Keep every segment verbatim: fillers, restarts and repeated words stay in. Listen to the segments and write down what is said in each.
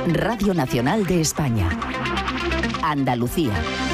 Radio Nacional de España. Andalucía.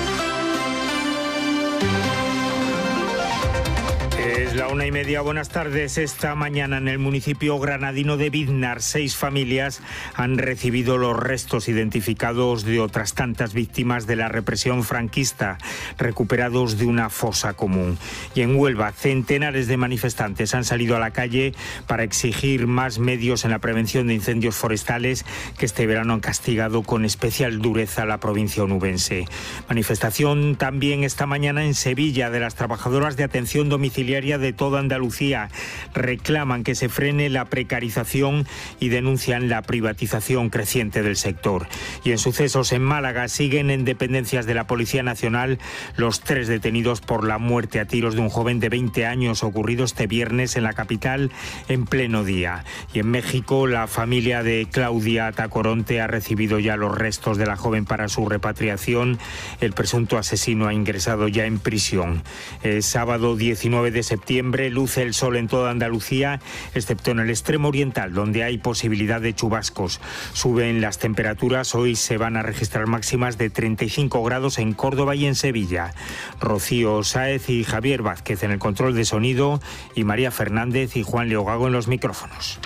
Es la una y media. Buenas tardes. Esta mañana en el municipio granadino de Biznar, seis familias han recibido los restos identificados de otras tantas víctimas de la represión franquista, recuperados de una fosa común. Y en Huelva, centenares de manifestantes han salido a la calle para exigir más medios en la prevención de incendios forestales que este verano han castigado con especial dureza a la provincia onubense. Manifestación también esta mañana en Sevilla de las trabajadoras de atención domiciliaria de toda Andalucía. Reclaman que se frene la precarización y denuncian la privatización creciente del sector. Y en sucesos en Málaga siguen en dependencias de la Policía Nacional los tres detenidos por la muerte a tiros de un joven de veinte años ocurrido este viernes en la capital en pleno día. Y en México la familia de Claudia Tacoronte ha recibido ya los restos de la joven para su repatriación. El presunto asesino ha ingresado ya en prisión. Es sábado diecinueve de septiembre, luce el sol en toda Andalucía, excepto en el extremo oriental, donde hay posibilidad de chubascos. Suben las temperaturas, hoy se van a registrar máximas de treinta y cinco grados en Córdoba y en Sevilla. Rocío Sáez y Javier Vázquez en el control de sonido y María Fernández y Juan Leogago en los micrófonos.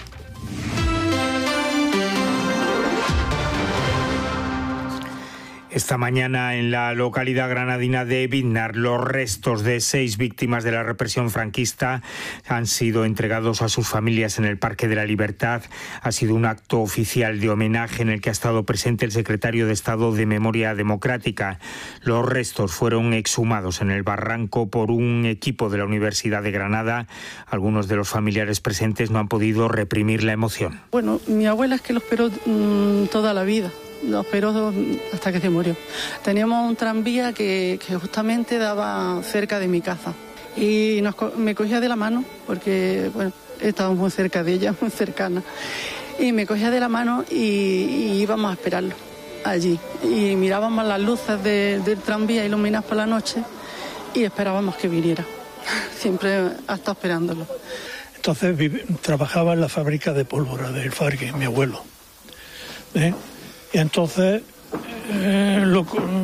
Esta mañana en la localidad granadina de Biznar, los restos de seis víctimas de la represión franquista han sido entregados a sus familias en el Parque de la Libertad. Ha sido un acto oficial de homenaje en el que ha estado presente el secretario de Estado de Memoria Democrática. Los restos fueron exhumados en el barranco por un equipo de la Universidad de Granada. Algunos de los familiares presentes no han podido reprimir la emoción. Bueno, mi abuela es que lo esperó mmm, toda la vida. Lo esperó hasta que se murió. Teníamos un tranvía que, que justamente daba cerca de mi casa y nos, me cogía de la mano porque bueno, estábamos muy cerca de ella, muy cercana, y me cogía de la mano y, y íbamos a esperarlo allí y mirábamos las luces de, del tranvía iluminadas por la noche y esperábamos que viniera. Siempre ha estado esperándolo. Entonces trabajaba en la fábrica de pólvora del Fargue, mi abuelo. ¿Eh? Y entonces eh, lo,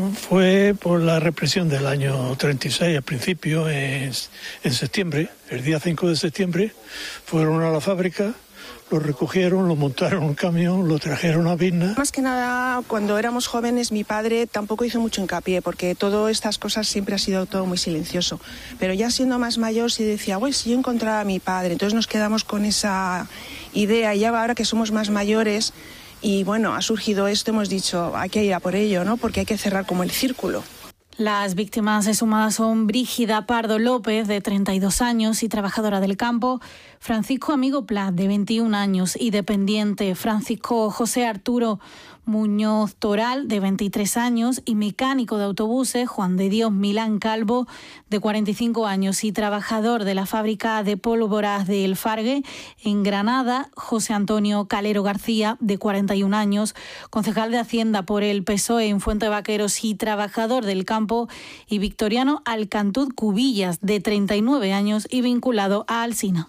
fue por la represión del año treinta y seis, al principio, en, en septiembre, el día cinco de septiembre, fueron a la fábrica, lo recogieron, lo montaron en un camión, lo trajeron a Biznar. Más que nada, cuando éramos jóvenes, mi padre tampoco hizo mucho hincapié, porque todas estas cosas siempre ha sido todo muy silencioso. Pero ya siendo más mayor, sí decía, güey, si yo encontraba a mi padre. Entonces nos quedamos con esa idea, y ya ahora que somos más mayores, y bueno, ha surgido esto, hemos dicho, hay que ir a por ello, ¿no? Porque hay que cerrar como el círculo. Las víctimas exhumadas son Brígida Pardo López, de treinta y dos años y trabajadora del campo, Francisco Amigo Plat, de veintiún años y dependiente, Francisco José Arturo Muñoz Toral, de veintitrés años, y mecánico de autobuses, Juan de Dios Milán Calvo, de cuarenta y cinco años y trabajador de la fábrica de pólvoras de El Fargue, en Granada, José Antonio Calero García, de cuarenta y un años, concejal de Hacienda por el P S O E en Fuente Vaqueros y trabajador del campo, y Victoriano Alcantud Cubillas, de treinta y nueve años y vinculado a Alsina.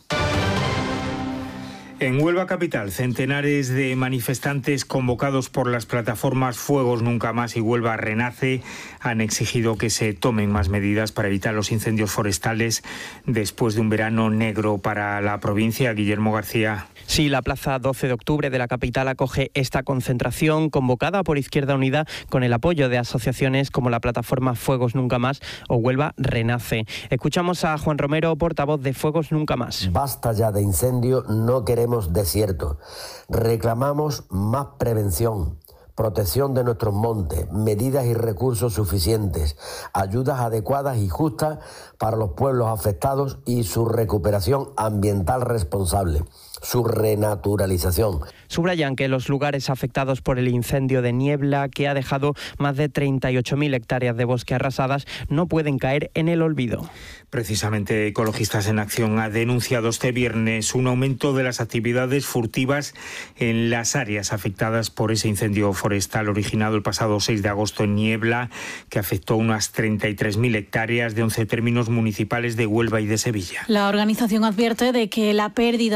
En Huelva capital, centenares de manifestantes convocados por las plataformas Fuegos Nunca Más y Huelva Renace han exigido que se tomen más medidas para evitar los incendios forestales después de un verano negro para la provincia. Guillermo García. Sí, la plaza doce de octubre de la capital acoge esta concentración convocada por Izquierda Unida con el apoyo de asociaciones como la plataforma Fuegos Nunca Más o Huelva Renace. Escuchamos a Juan Romero, portavoz de Fuegos Nunca Más. Basta ya de incendio, no queremos desierto. Reclamamos más prevención, protección de nuestros montes, medidas y recursos suficientes, ayudas adecuadas y justas para los pueblos afectados y su recuperación ambiental responsable, su renaturalización. Subrayan que los lugares afectados por el incendio de Niebla, que ha dejado más de treinta y ocho mil hectáreas de bosque arrasadas, no pueden caer en el olvido. Precisamente Ecologistas en Acción ha denunciado este viernes un aumento de las actividades furtivas en las áreas afectadas por ese incendio forestal originado el pasado seis de agosto en Niebla, que afectó unas treinta y tres mil hectáreas de once términos municipales de Huelva y de Sevilla. La organización advierte de que la pérdida de hábitat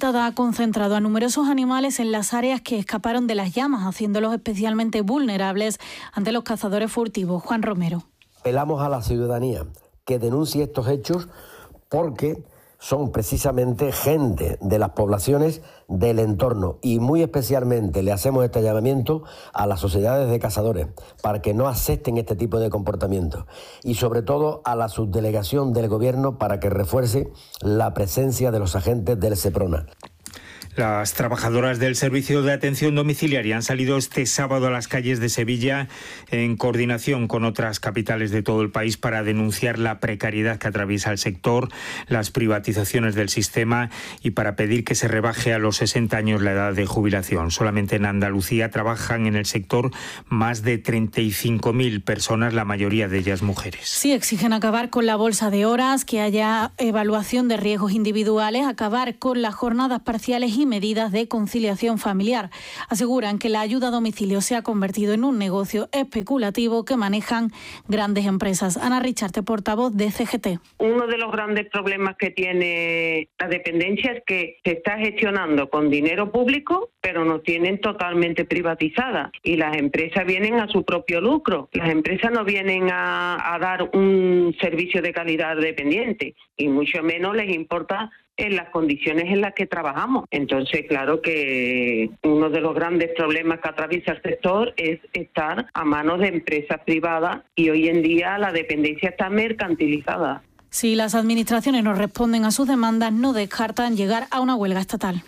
afectada ha concentrado a numerosos animales en las áreas que escaparon de las llamas, haciéndolos especialmente vulnerables ante los cazadores furtivos. Juan Romero. Apelamos a la ciudadanía que denuncie estos hechos porque son precisamente gente de las poblaciones del entorno y muy especialmente le hacemos este llamamiento a las sociedades de cazadores para que no acepten este tipo de comportamientos y sobre todo a la subdelegación del gobierno para que refuerce la presencia de los agentes del SEPRONA. Las trabajadoras del Servicio de Atención Domiciliaria han salido este sábado a las calles de Sevilla en coordinación con otras capitales de todo el país para denunciar la precariedad que atraviesa el sector, las privatizaciones del sistema y para pedir que se rebaje a los sesenta años la edad de jubilación. Solamente en Andalucía trabajan en el sector más de treinta y cinco mil personas, la mayoría de ellas mujeres. Sí, exigen acabar con la bolsa de horas, que haya evaluación de riesgos individuales, acabar con las jornadas parciales y medidas de conciliación familiar. Aseguran que la ayuda a domicilio se ha convertido en un negocio especulativo que manejan grandes empresas. Ana Richarte, portavoz de C G T. Uno de los grandes problemas que tiene la dependencia es que se está gestionando con dinero público, pero nos tienen totalmente privatizada y las empresas vienen a su propio lucro. Las empresas no vienen a, a dar un servicio de calidad dependiente y mucho menos les importa en las condiciones en las que trabajamos. Entonces, claro que uno de los grandes problemas que atraviesa el sector es estar a manos de empresas privadas y hoy en día la dependencia está mercantilizada. Si las administraciones no responden a sus demandas, no descartan llegar a una huelga estatal.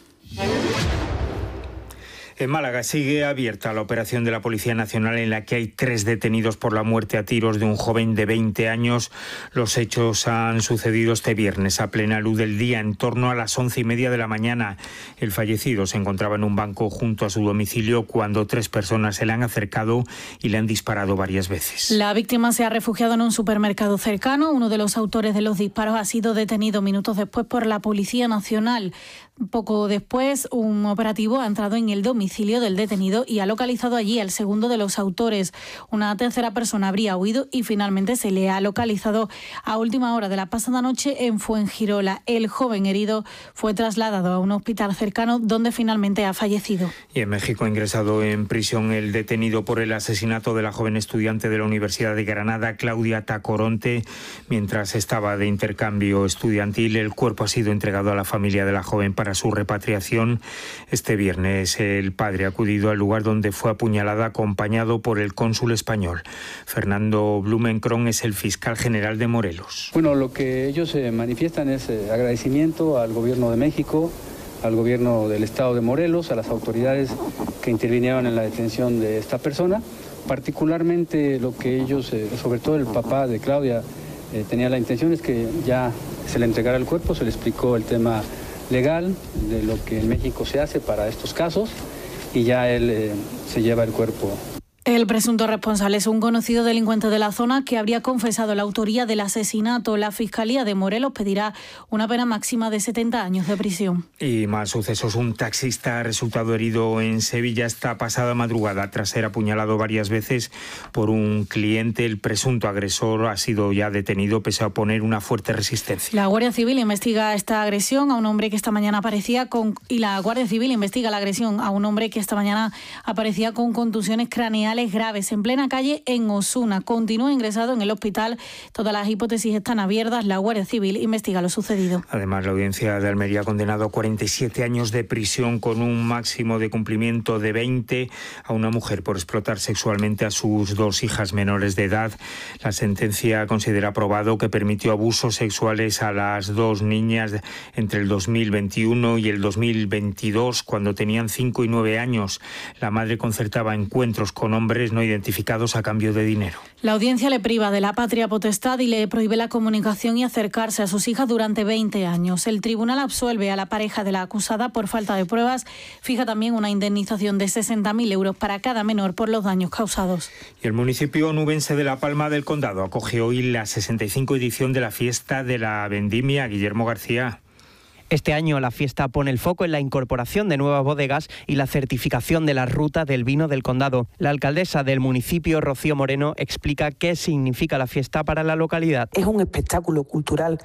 En Málaga sigue abierta la operación de la Policía Nacional en la que hay tres detenidos por la muerte a tiros de un joven de veinte años. Los hechos han sucedido este viernes a plena luz del día, en torno a las once y media de la mañana. El fallecido se encontraba en un banco junto a su domicilio cuando tres personas se le han acercado y le han disparado varias veces. La víctima se ha refugiado en un supermercado cercano. Uno de los autores de los disparos ha sido detenido minutos después por la Policía Nacional. Poco después, un operativo ha entrado en el domicilio del detenido y ha localizado allí al segundo de los autores. Una tercera persona habría huido y finalmente se le ha localizado a última hora de la pasada noche en Fuengirola. El joven herido fue trasladado a un hospital cercano donde finalmente ha fallecido. Y en México ha ingresado en prisión el detenido por el asesinato de la joven estudiante de la Universidad de Granada, Claudia Tacoronte, mientras estaba de intercambio estudiantil. El cuerpo ha sido entregado a la familia de la joven para su repatriación. Este viernes el padre ha acudido al lugar donde fue apuñalada acompañado por el cónsul español. Fernando Blumenkron es el fiscal general de Morelos. Bueno, lo que ellos eh, manifiestan es eh, agradecimiento al gobierno de México, al gobierno del estado de Morelos, a las autoridades que intervinieron en la detención de esta persona. Particularmente lo que ellos, eh, sobre todo el papá de Claudia, eh, tenía la intención es que ya se le entregara el cuerpo, se le explicó el tema legal de lo que en México se hace para estos casos y ya él eh, se lleva el cuerpo. El presunto responsable es un conocido delincuente de la zona que habría confesado la autoría del asesinato. La Fiscalía de Morelos pedirá una pena máxima de setenta años de prisión. Y más sucesos. Un taxista ha resultado herido en Sevilla esta pasada madrugada tras ser apuñalado varias veces por un cliente. El presunto agresor ha sido ya detenido pese a oponer una fuerte resistencia. La Guardia Civil investiga esta agresión a un hombre que esta mañana aparecía con y la Guardia Civil investiga la agresión a un hombre que esta mañana aparecía con contusiones craneales graves en plena calle en Osuna. Continúa ingresado en el hospital. Todas las hipótesis están abiertas. La Guardia Civil investiga lo sucedido. Además, la Audiencia de Almería ha condenado a cuarenta y siete años de prisión con un máximo de cumplimiento de veinte a una mujer por explotar sexualmente a sus dos hijas menores de edad. La sentencia considera probado que permitió abusos sexuales a las dos niñas entre el dos mil veintiuno y el dos mil veintidós, cuando tenían cinco y nueve años. La madre concertaba encuentros con hombres no identificados a cambio de dinero. La audiencia le priva de la patria potestad y le prohíbe la comunicación y acercarse a sus hijas durante veinte años. El tribunal absuelve a la pareja de la acusada por falta de pruebas. Fija también una indemnización de sesenta mil euros para cada menor por los daños causados. Y el municipio onubense de La Palma del Condado acoge hoy la sesenta y cinco edición de la fiesta de la vendimia. Guillermo García. Este año la fiesta pone el foco en la incorporación de nuevas bodegas y la certificación de la ruta del vino del condado. La alcaldesa del municipio, Rocío Moreno, explica qué significa la fiesta para la localidad. Es un espectáculo cultural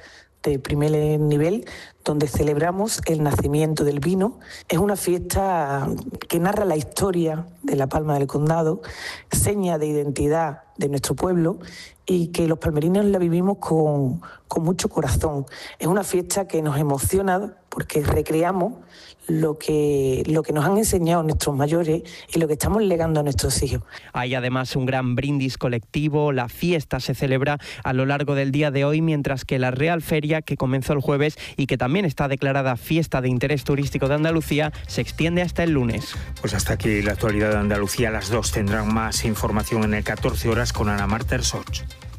de primer nivel, donde celebramos el nacimiento del vino. Es una fiesta que narra la historia de La Palma del Condado, seña de identidad de nuestro pueblo y que los palmerinos la vivimos con, con mucho corazón. Es una fiesta que nos emociona porque recreamos lo que, lo que nos han enseñado nuestros mayores y lo que estamos legando a nuestros hijos. Hay además un gran brindis colectivo. La fiesta se celebra a lo largo del día de hoy, mientras que la Real Feria, que comenzó el jueves y que también está declarada fiesta de interés turístico de Andalucía, se extiende hasta el lunes. Pues hasta aquí la actualidad de Andalucía. Las dos tendrán más información en el catorce horas con Ana Marta Ersoch.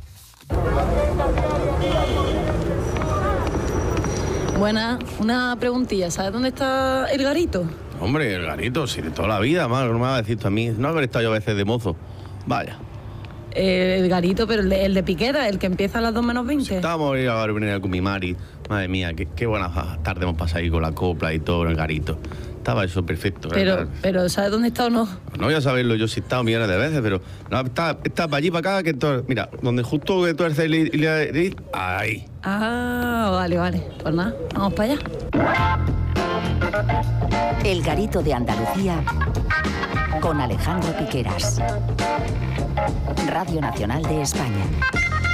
Buena, una preguntilla, ¿sabes dónde está el garito? Hombre, el garito, sí, de toda la vida, más, no me vas a decir tú a mí, no haber estado yo a veces de mozo, vaya. Eh, el garito, pero el de, el de Piquera, el que empieza a las dos menos veinte. Sí, estábamos ahí a venir con mi Mari, madre mía, qué, qué buenas tardes hemos pasado ahí con la copla y todo en el garito. Estaba eso perfecto. Pero, ¿verdad? pero ¿sabes dónde está o no? No voy a saberlo, yo sí he estado millones de veces, pero no, está, está para allí, para acá, que todo, mira, donde justo que tú eres el ahí. Ah, vale, vale. Pues nada, vamos para allá. El Garito de Andalucía con Alejandro Piqueras. Radio Nacional de España.